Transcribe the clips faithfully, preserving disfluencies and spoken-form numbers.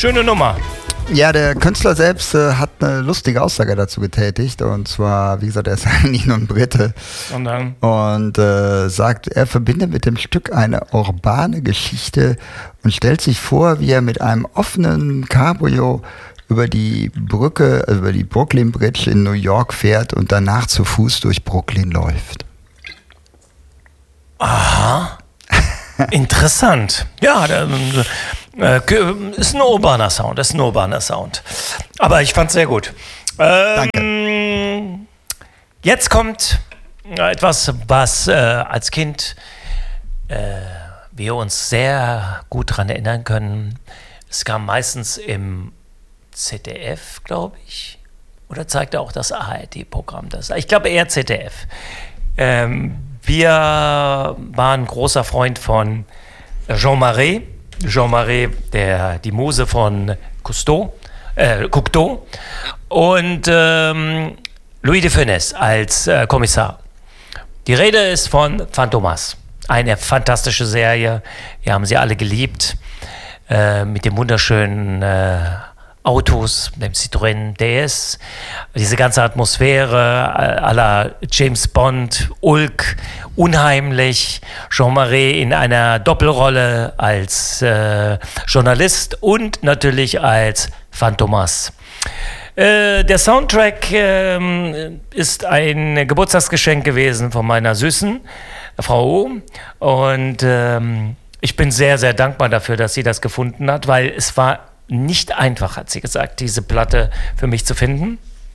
Schöne Nummer. Ja, der Künstler selbst äh, hat eine lustige Aussage dazu getätigt. Und zwar, wie gesagt, er ist eigentlich nur ein Brite. Und dann? Und äh, sagt, er verbindet mit dem Stück eine urbane Geschichte und stellt sich vor, wie er mit einem offenen Cabrio über die Brücke, also über die Brooklyn Bridge in New York fährt und danach zu Fuß durch Brooklyn läuft. Aha. Interessant. Ja, der, äh, ist ein urbaner Sound, ist ein urbaner Sound. Aber ich fand's sehr gut. Ähm, Danke. Jetzt kommt etwas, was äh, als Kind äh, wir uns sehr gut daran erinnern können. Es kam meistens im Z D F, glaube ich. Oder zeigte auch das A R D-Programm das? Ich glaube eher Z D F. Ähm, wir waren großer Freund von Jean Marais. Jean Marais, der, die Muse von Cousteau, äh, Cocteau. Und ähm, Louis de Funès als äh, Kommissar. Die Rede ist von Fantomas. Eine fantastische Serie. Wir haben sie alle geliebt. Äh, mit dem wunderschönen äh, Autos, dem Citroën D S, diese ganze Atmosphäre à la James Bond, Ulk, unheimlich, Jean Marais in einer Doppelrolle als äh, Journalist und natürlich als Fantomas. Äh, der Soundtrack äh, ist ein Geburtstagsgeschenk gewesen von meiner Süßen, Frau O. Und ähm, ich bin sehr, sehr dankbar dafür, dass sie das gefunden hat, weil es war nicht einfach, hat sie gesagt, diese Platte für mich zu finden.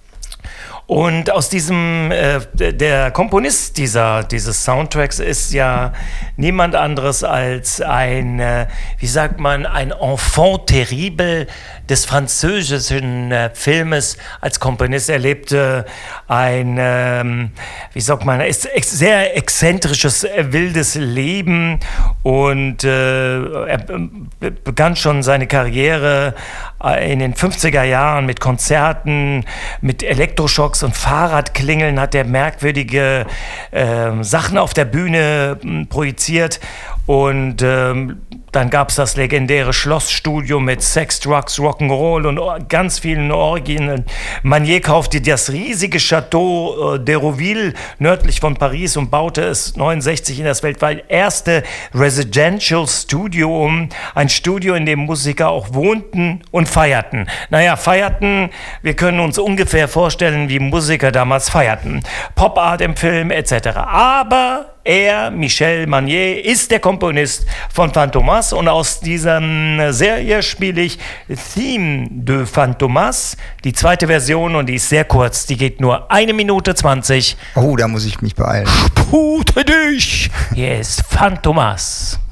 Und aus diesem, äh, der Komponist dieser, dieses Soundtracks ist ja niemand anderes als ein, äh, wie sagt man, ein Enfant terrible des französischen äh, Filmes. Als Komponist erlebte ein, ähm, wie sagt man, ex- ex- sehr exzentrisches, äh, wildes Leben und äh, er b- begann schon seine Karriere äh, in den fünfziger Jahren mit Konzerten, mit Elektroschocks und Fahrradklingeln, hat er merkwürdige äh, Sachen auf der Bühne äh, projiziert. Und ähm, dann gab es das legendäre Schlossstudio mit Sex, Drugs, Rock'n'Roll und or- ganz vielen Orgien. Manier kaufte das riesige Château äh, d'Hérouville nördlich von Paris und baute es neunundsechzig in das weltweit erste Residential Studio um. Ein Studio, in dem Musiker auch wohnten und feierten. Naja, feierten, wir können uns ungefähr vorstellen, wie Musiker damals feierten. Pop-Art im Film et cetera. Aber er, Michel Manier, ist der Komponist von Fantomas und aus dieser Serie spiele ich Theme de Fantomas, die zweite Version, und die ist sehr kurz, die geht nur eine Minute zwanzig. Oh, da muss ich mich beeilen. Pute dich! Hier ist Fantomas.